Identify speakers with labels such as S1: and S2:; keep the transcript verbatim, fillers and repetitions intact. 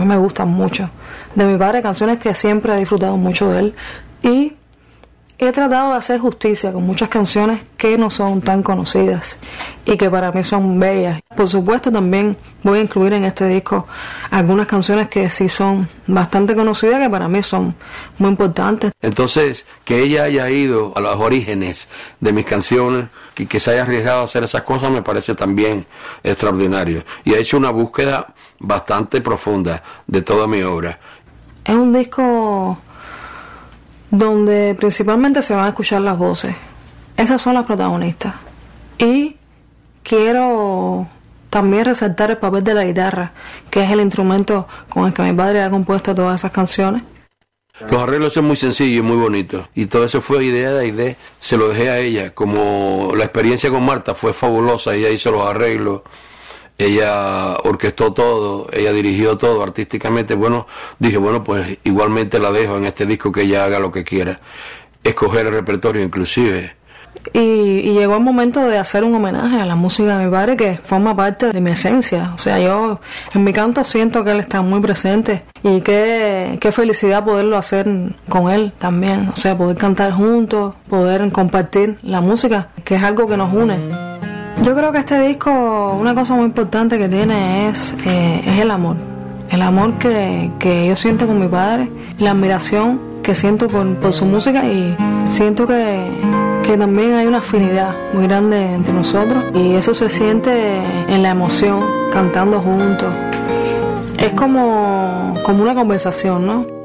S1: mí me gustan mucho. De mi padre, canciones que siempre he disfrutado mucho de él. Y he tratado de hacer justicia con muchas canciones que no son tan conocidas y que para mí son bellas. Por supuesto, también voy a incluir en este disco algunas canciones que sí son bastante conocidas, que para mí son muy importantes.
S2: Entonces, que ella haya ido a los orígenes de mis canciones y que se haya arriesgado a hacer esas cosas me parece también extraordinario. Y ha hecho una búsqueda bastante profunda de toda mi obra.
S1: Es un disco donde principalmente se van a escuchar las voces. Esas son las protagonistas. Y quiero también resaltar el papel de la guitarra, que es el instrumento con el que mi padre ha compuesto todas esas canciones.
S2: Los arreglos son muy sencillos y muy bonitos. Y todo eso fue idea de Aide. Se lo dejé a ella. Como la experiencia con Marta fue fabulosa, ella hizo los arreglos. Ella orquestó todo, ella dirigió todo artísticamente. Bueno, dije, bueno, pues igualmente la dejo en este disco, que ella haga lo que quiera. Escoger el repertorio inclusive.
S1: Y, y llegó el momento de hacer un homenaje a la música de mi padre, que forma parte de mi esencia. O sea, yo en mi canto siento que él está muy presente. Y qué, qué felicidad poderlo hacer con él también. O sea, poder cantar juntos, poder compartir la música, que es algo que nos une. Yo creo que este disco, una cosa muy importante que tiene es, eh, es el amor. El amor que, que yo siento con mi padre, la admiración que siento por, por su música, y siento que, que también hay una afinidad muy grande entre nosotros, y eso se siente en la emoción, cantando juntos. Es como, como una conversación, ¿no?